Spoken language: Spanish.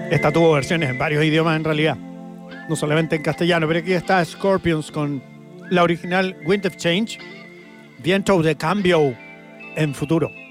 Esta tuvo versiones en varios idiomas en realidad, no solamente en castellano, pero aquí está Scorpions con la original Wind of Change, Viento de Cambio en futuro.